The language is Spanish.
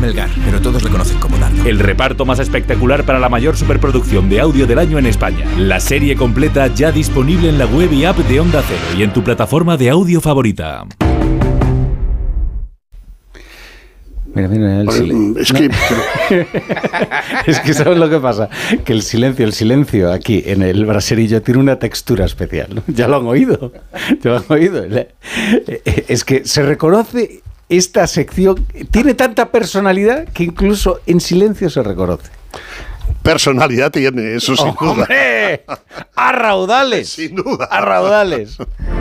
Melgar, pero todos le conocen como Dardo. El reparto más espectacular para la mayor superproducción de audio del año en España. La serie completa ya disponible en la web y app de Onda Cero y en tu plataforma de audio favorita. Mira, el silencio. Es que ¿sabes lo que pasa? Que el silencio aquí en el braserillo tiene una textura especial, ¿no? Ya lo han oído. Es que se reconoce esta sección, tiene tanta personalidad que incluso en silencio se reconoce. Personalidad tiene, eso sin duda. ¡Hombre! ¡A raudales! Sin duda. ¡A raudales!